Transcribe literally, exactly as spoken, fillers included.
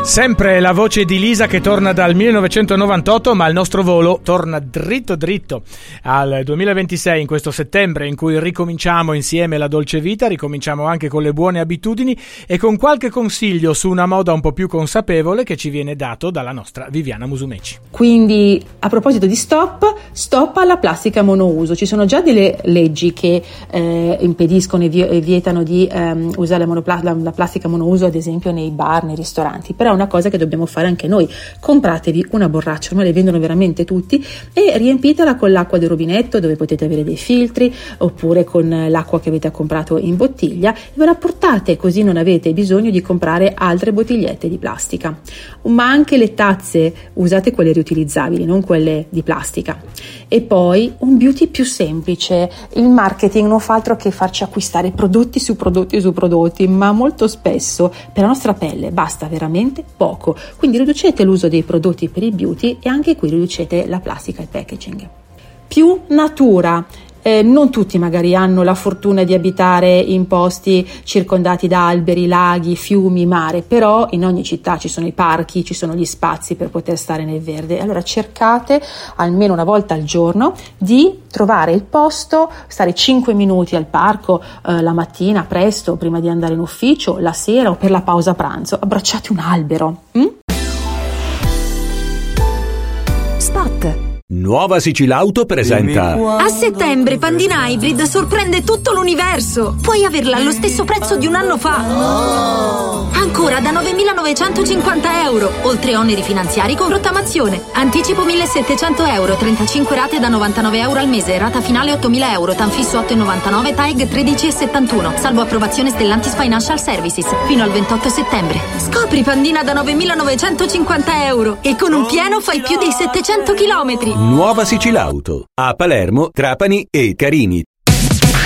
Sempre la voce di Lisa che torna dal millenovecentonovantotto, ma il nostro volo torna dritto dritto al duemilaventisei, in questo settembre in cui ricominciamo insieme la dolce vita, ricominciamo anche con le buone abitudini e con qualche consiglio su una moda un po' più consapevole che ci viene dato dalla nostra Viviana Musumeci. Quindi, a proposito di stop, stop alla plastica monouso. Ci sono già delle leggi che eh, impediscono e vietano di ehm, usare la, monopla- la, la plastica monouso, ad esempio nei bar, nei ristoranti, però una cosa che dobbiamo fare anche noi: compratevi una borraccia, ormai le vendono veramente tutti, e riempitela con l'acqua del rubinetto, dove potete avere dei filtri, oppure con l'acqua che avete comprato in bottiglia, e ve la portate, così non avete bisogno di comprare altre bottigliette di plastica. Ma anche le tazze, usate quelle riutilizzabili, non quelle di plastica. E poi un beauty più semplice. Il marketing non fa altro che farci acquistare prodotti su prodotti su prodotti, ma molto spesso per la nostra pelle basta veramente poco, quindi riducete l'uso dei prodotti per il beauty e anche qui riducete la plastica e il packaging. Più natura. Eh, non tutti magari hanno la fortuna di abitare in posti circondati da alberi, laghi, fiumi, mare, però in ogni città ci sono i parchi, ci sono gli spazi per poter stare nel verde. Allora cercate almeno una volta al giorno di trovare il posto, stare cinque minuti al parco eh, la mattina presto prima di andare in ufficio, la sera o per la pausa pranzo. Abbracciate un albero. Hm? Spot. Nuova Sicilauto presenta. A settembre Pandina Hybrid sorprende tutto l'universo. Puoi averla allo stesso prezzo di un anno fa. Ancora da novemilanovecentocinquanta euro, oltre oneri finanziari con rottamazione. Anticipo millesettecento euro, trentacinque rate da novantanove euro al mese, rata finale ottomila euro, Tanfisso otto virgola novantanove, T A E G tredici virgola settantuno, salvo approvazione Stellantis Financial Services, fino al ventotto settembre. Scopri Pandina da novemilanovecentocinquanta euro e con un pieno fai più di settecento chilometri. Nuova Sicilauto a Palermo, Trapani e Carini.